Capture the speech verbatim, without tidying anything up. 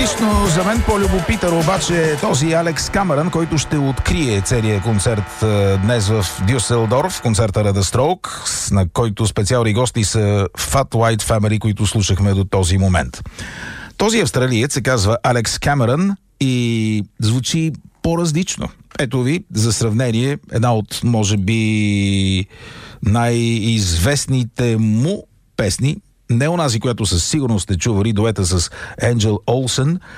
Лично за мен по-любопитен обаче е този Алекс Камерън, който ще открие целият концерт днес в Дюселдорф, концерта на The Strokes, на който специални гости са Fat White Family, които слушахме до този момент. Този австралиец се казва Алекс Камерън и звучи по-различно. Ето ви, за сравнение, една от, може би, най-известните му песни, не онази, която със сигурност сте чували, дуета с Енджел Олсен,